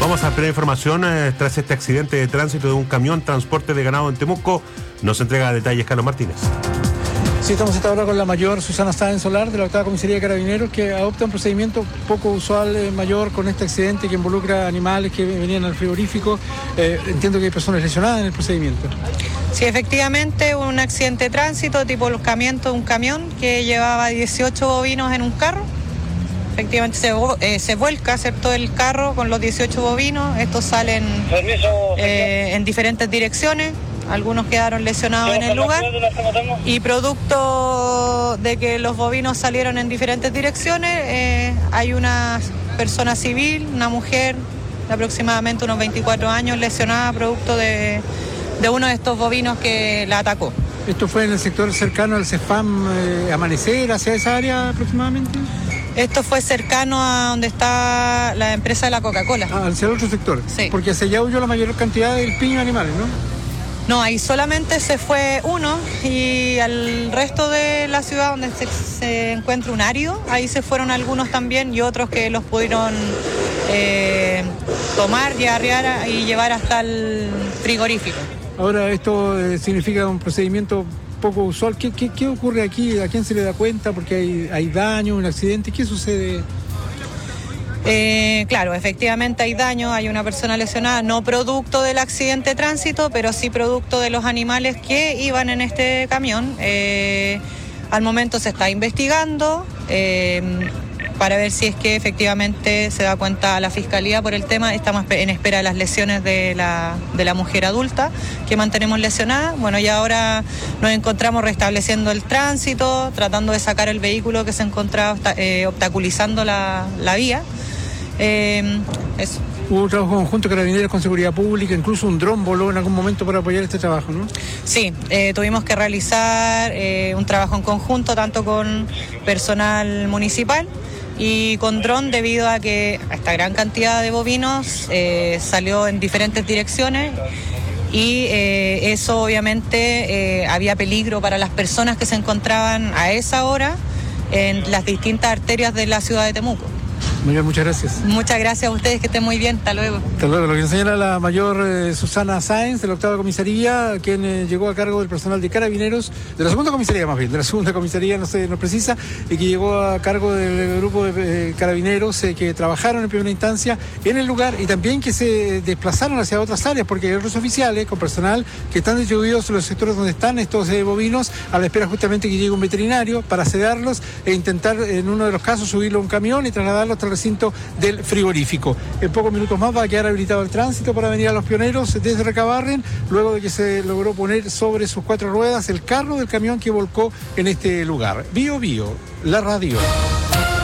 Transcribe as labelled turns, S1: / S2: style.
S1: Vamos a ampliar información tras este accidente de tránsito de un camión transporte de ganado en Temuco. Nos entrega detalles Carlos Martínez.
S2: Sí, estamos esta hora con la mayor Susana Sáenz Solar de la 8ª Comisaría de Carabineros, que adopta un procedimiento poco usual, mayor, con este accidente que involucra animales que venían al frigorífico. Entiendo que hay personas lesionadas en el procedimiento.
S3: Sí, efectivamente, un accidente de tránsito tipo loscamiento de un camión que llevaba 18 bovinos en un carro. Efectivamente se vuelca, ¿cierto?, el carro con los 18 bovinos. Estos salen en diferentes direcciones. Algunos quedaron lesionados en el lugar. Y producto de que los bovinos salieron en diferentes direcciones, hay una persona civil, una mujer de aproximadamente unos 24 años lesionada producto de uno de estos bovinos que la atacó.
S2: ¿Esto fue en el sector cercano al CEFAM Amanecer, hacia esa área aproximadamente?
S3: Esto fue cercano a donde está la empresa de la Coca-Cola.
S2: Hacia el otro sector.
S3: Sí.
S2: Porque hacia allá huyó la mayor cantidad del piño de animales, ¿no?
S3: No, ahí solamente se fue uno y al resto de la ciudad donde se encuentra un árido, ahí se fueron algunos también y otros que los pudieron tomar y arriar y llevar hasta el frigorífico.
S2: Ahora, esto significa un procedimiento poco usual. ¿Qué ocurre aquí? ¿A quién se le da cuenta? Porque hay daño, un accidente. ¿Qué sucede?
S3: Claro, efectivamente hay daño, hay una persona lesionada, no producto del accidente de tránsito, pero sí producto de los animales que iban en este camión. Al momento se está investigando para ver si es que efectivamente se da cuenta la Fiscalía por el tema. Estamos en espera de las lesiones de la mujer adulta que mantenemos lesionada. Bueno, y ahora nos encontramos restableciendo el tránsito, tratando de sacar el vehículo que se encontraba obstaculizando la vía. Eso.
S2: Hubo un trabajo conjunto de Carabineros con Seguridad Pública, incluso un dron voló en algún momento para apoyar este trabajo, ¿no?
S3: Sí, tuvimos que realizar un trabajo en conjunto, tanto con personal municipal y con dron, debido a que esta gran cantidad de bovinos salió en diferentes direcciones y eso obviamente había peligro para las personas que se encontraban a esa hora en las distintas arterias de la ciudad de Temuco.
S2: Muy bien, muchas gracias.
S3: Muchas gracias a ustedes, que estén muy bien. Hasta luego.
S2: Hasta luego. Lo que nos señala la mayor Susana Sáenz, de la 8ª Comisaría, quien llegó a cargo del personal de Carabineros, de la 2ª Comisaría más bien, de la 2ª Comisaría, no precisa, y que llegó a cargo del grupo de Carabineros que trabajaron en primera instancia en el lugar y también que se desplazaron hacia otras áreas, porque hay otros oficiales con personal que están distribuidos en los sectores donde están estos bovinos, a la espera justamente que llegue un veterinario para sedarlos e intentar, en uno de los casos, subirlo a un camión y trasladarlo hasta el recinto del frigorífico. En pocos minutos más va a quedar habilitado el tránsito para venir a Los Pioneros desde Recabarren, luego de que se logró poner sobre sus 4 ruedas el carro del camión que volcó en este lugar. Bio, la radio.